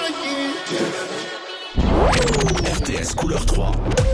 RTS couleur 3.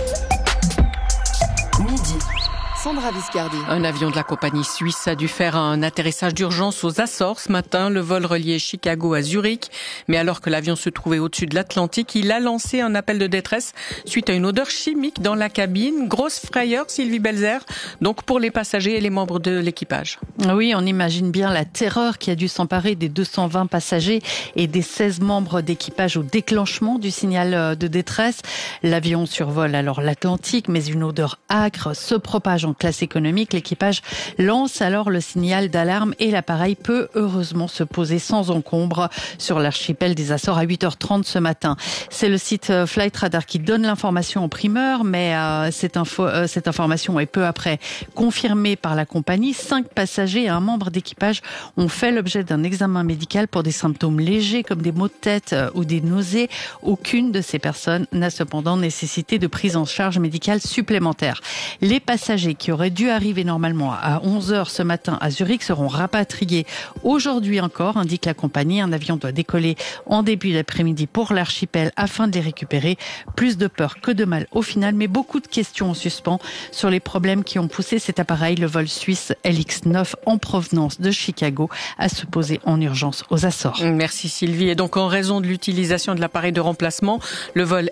Midi. Sandra Viscardi. Un avion de la compagnie suisse a dû faire un atterrissage d'urgence aux Açores ce matin. Le vol reliait Chicago à Zurich. Mais alors que l'avion se trouvait au-dessus de l'Atlantique, il a lancé un appel de détresse suite à une odeur chimique dans la cabine. Grosse frayeur, Sylvie Belzer, donc pour les passagers et les membres de l'équipage. Oui, on imagine bien la terreur qui a dû s'emparer des 220 passagers et des 16 membres d'équipage au déclenchement du signal de détresse. L'avion survole alors l'Atlantique, mais une odeur âcre se propage en classe économique. L'équipage lance alors le signal d'alarme et l'appareil peut heureusement se poser sans encombre sur l'archipel des Açores à 8h30 ce matin. C'est le site Flight Radar qui donne l'information en primeur, mais cette information est peu après confirmée par la compagnie. 5 passagers et un membre d'équipage ont fait l'objet d'un examen médical pour des symptômes légers comme des maux de tête ou des nausées. Aucune de ces personnes n'a cependant nécessité de prise en charge médicale supplémentaire. Les passagers qui auraient dû arriver normalement à 11h ce matin à Zurich seront rapatriés aujourd'hui encore, indique la compagnie. Un avion doit décoller en début d'après-midi pour l'archipel afin de les récupérer. Plus de peur que de mal au final, mais beaucoup de questions en suspens sur les problèmes qui ont poussé cet appareil, le vol suisse LX9 en provenance de Chicago, à se poser en urgence aux Açores. Merci Sylvie. Et donc en raison de l'utilisation de l'appareil de remplacement, le vol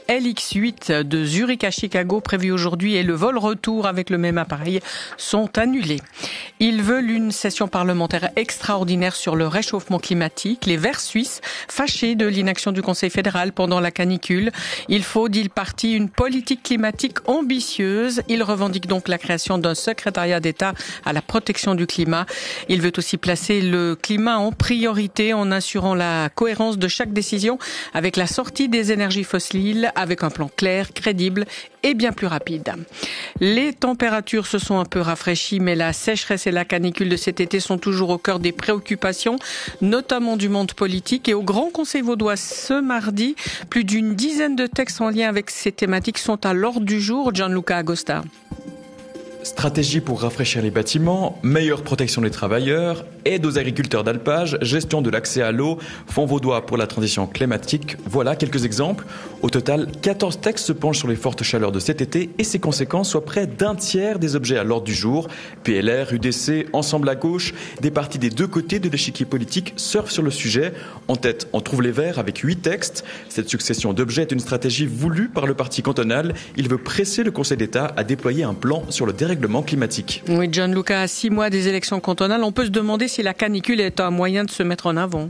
LX8 de Zurich à Chicago prévu aujourd'hui et le vol retour avec le même appareil sont annulés. Ils veulent une session parlementaire extraordinaire sur le réchauffement climatique. Les Verts suisses, fâchés de l'inaction du Conseil fédéral pendant la canicule. Il faut, dit le parti, une politique climatique ambitieuse. Il revendique donc la création d'un secrétariat d'État à la protection du climat. Il veut aussi placer le climat en priorité en assurant la cohérence de chaque décision avec la sortie des énergies fossiles, avec un plan clair, crédible et bien plus rapide. Les températures se sont un peu rafraîchies, mais la sécheresse et la canicule de cet été sont toujours au cœur des préoccupations, notamment du monde politique. Et au Grand Conseil vaudois ce mardi, plus d'une dizaine de textes en lien avec ces thématiques sont à l'ordre du jour. Gianluca Agosta. Stratégie pour rafraîchir les bâtiments, meilleure protection des travailleurs, aide aux agriculteurs d'alpage, gestion de l'accès à l'eau, fonds vaudois pour la transition climatique. Voilà quelques exemples. Au total, 14 textes se penchent sur les fortes chaleurs de cet été et ses conséquences, soit près d'un tiers des objets à l'ordre du jour. PLR, UDC, Ensemble à gauche, des partis des deux côtés de l'échiquier politique surfent sur le sujet. En tête, on trouve les Verts avec 8 textes. Cette succession d'objets est une stratégie voulue par le parti cantonal. Il veut presser le Conseil d'État à déployer un plan sur le dérèglement climatique. Oui, Gianluca, à 6 mois des élections cantonales, on peut se demander si la canicule est un moyen de se mettre en avant.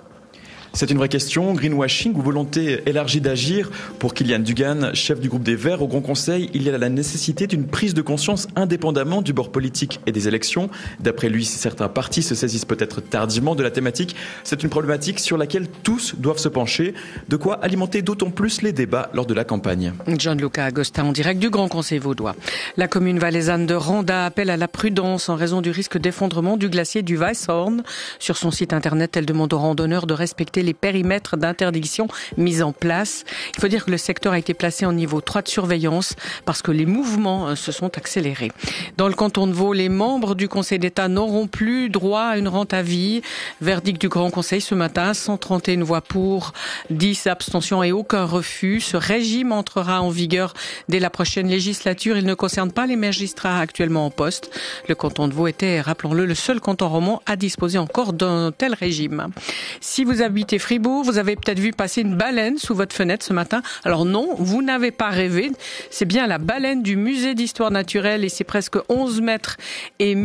C'est une vraie question. Greenwashing ou volonté élargie d'agir? Pour Kilian Dugan, chef du groupe des Verts au Grand Conseil, il y a la nécessité d'une prise de conscience indépendamment du bord politique et des élections. D'après lui, si certains partis se saisissent peut-être tardivement de la thématique, c'est une problématique sur laquelle tous doivent se pencher. De quoi alimenter d'autant plus les débats lors de la campagne. Gianluca Agosta en direct du Grand Conseil vaudois. La commune valaisanne de Randa appelle à la prudence en raison du risque d'effondrement du glacier du Weisshorn. Sur son site internet, elle demande aux randonneurs de respecter les périmètres d'interdiction mis en place. Il faut dire que le secteur a été placé en niveau 3 de surveillance parce que les mouvements se sont accélérés. Dans le canton de Vaud, les membres du Conseil d'État n'auront plus droit à une rente à vie. Verdict du Grand Conseil ce matin, 131 voix pour, 10 abstentions et aucun refus. Ce régime entrera en vigueur dès la prochaine législature. Il ne concerne pas les magistrats actuellement en poste. Le canton de Vaud était, rappelons-le, le seul canton romand à disposer encore d'un tel régime. Si vous habitez Fribourg, vous avez peut-être vu passer une baleine sous votre fenêtre ce matin. Alors non, vous n'avez pas rêvé. C'est bien la baleine du musée d'histoire naturelle et c'est presque 11 mètres et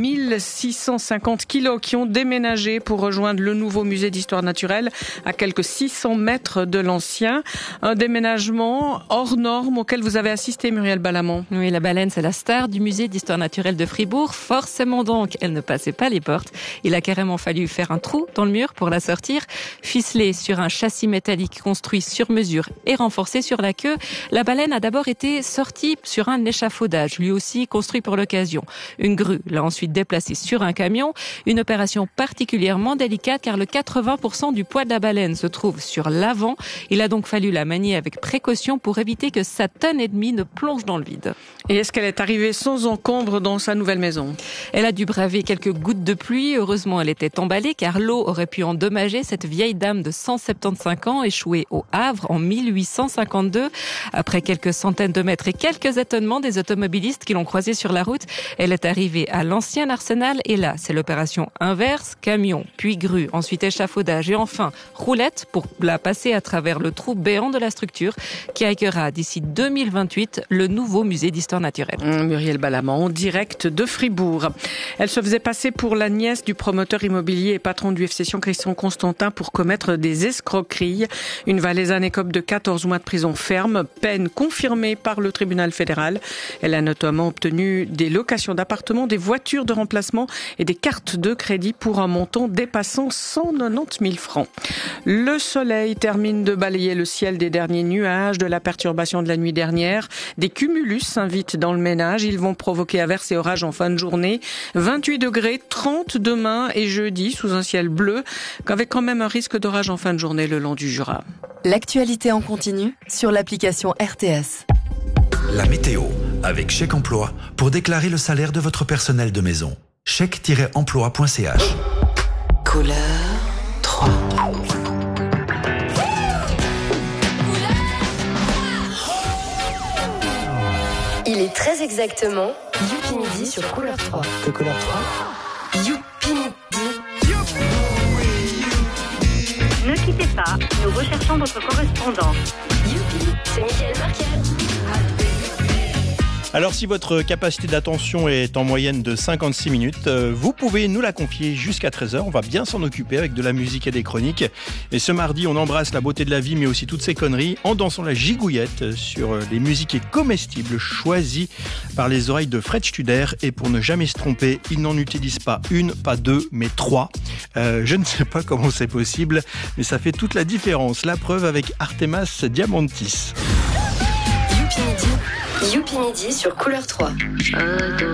1650 kilos qui ont déménagé pour rejoindre le nouveau musée d'histoire naturelle à quelques 600 mètres de l'ancien. Un déménagement hors norme auquel vous avez assisté, Muriel Balamont. Oui, la baleine, c'est la star du musée d'histoire naturelle de Fribourg. Forcément donc, elle ne passait pas les portes. Il a carrément fallu faire un trou dans le mur pour la sortir. Ficelée sur un châssis métallique construit sur mesure et renforcé sur la queue, la baleine a d'abord été sortie sur un échafaudage, lui aussi construit pour l'occasion. Une grue l'a ensuite déplacée sur un camion, une opération particulièrement délicate car le 80% du poids de la baleine se trouve sur l'avant. Il a donc fallu la manier avec précaution pour éviter que sa tonne et demie ne plonge dans le vide. Et est-ce qu'elle est arrivée sans encombre dans sa nouvelle maison? Elle a dû braver quelques gouttes de pluie. Heureusement, elle était emballée car l'eau aurait pu endommager cette vieille dame homme de 175 ans échoué au Havre en 1852. Après quelques centaines de mètres et quelques étonnements des automobilistes qui l'ont croisée sur la route, elle est arrivée à l'ancien arsenal et là, c'est l'opération inverse, camion, puis grue, ensuite échafaudage et enfin roulette pour la passer à travers le trou béant de la structure qui accueillera d'ici 2028 le nouveau musée d'histoire naturelle. Muriel Balama en direct de Fribourg. Elle se faisait passer pour la nièce du promoteur immobilier et patron du FC Sion Christian Constantin pour commettre des escroqueries. Une Valaisanne écope de 14 mois de prison ferme, peine confirmée par le tribunal fédéral. Elle a notamment obtenu des locations d'appartements, des voitures de remplacement et des cartes de crédit pour un montant dépassant 190 000 francs. Le soleil termine de balayer le ciel des derniers nuages de la perturbation de la nuit dernière. Des cumulus s'invitent dans le ménage. Ils vont provoquer averses et orages en fin de journée. 28 degrés, 30 demain et jeudi sous un ciel bleu, avec quand même un risque d'orage en fin de journée le long du Jura. L'actualité en continu sur l'application RTS. La météo avec Chèque Emploi pour déclarer le salaire de votre personnel de maison. Chèque-emploi.ch. Couleur 3. Il est très exactement Youpi Midi sur Couleur 3. Que Couleur 3 Youpi Midi. Ne quittez pas, nous recherchons votre correspondant. Youpi, c'est Michael Marquet. Alors si votre capacité d'attention est en moyenne de 56 minutes, vous pouvez nous la confier jusqu'à 13h. On va bien s'en occuper avec de la musique et des chroniques. Et ce mardi, on embrasse la beauté de la vie, mais aussi toutes ces conneries, en dansant la gigouillette sur les musiques comestibles choisies par les oreilles de Fred Studer. Et pour ne jamais se tromper, il n'en utilise pas une, pas deux, mais trois. Je ne sais pas comment c'est possible, mais ça fait toute la différence. La preuve avec Artemas Diamantis. Youpi Midi sur Couleur 3.